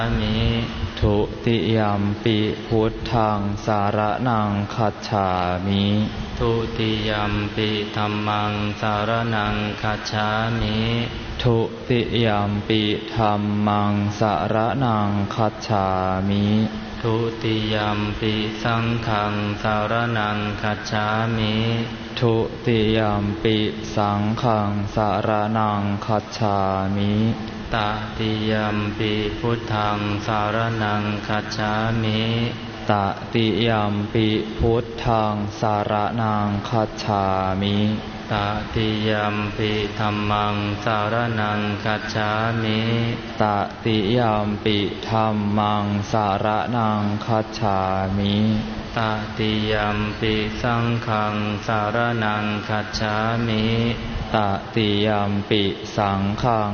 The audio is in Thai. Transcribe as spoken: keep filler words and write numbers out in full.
มิทุติยัมปิพุทธังสารนังคัจฉามิทุติยัมปิธัมมังสารนังคัจฉามิทุติยัมปิธัมมังสารนังคัจฉามิทุติยัมปิสังฆังสารนังคัจฉามิทุติยัมปิสังฆังสารนังคัจฉามิตติยัมปิพุทธังสารนังคัจฉามิตติยัมปิพุทธังสารนังคัจฉามิตติยัมปิธัมมังสารนังคัจฉามิตติยัมปิธัมมังสารนังคัจฉามิตติยัมปิสังฆังสารนังคัจฉามิตติยัมปิสังฆัง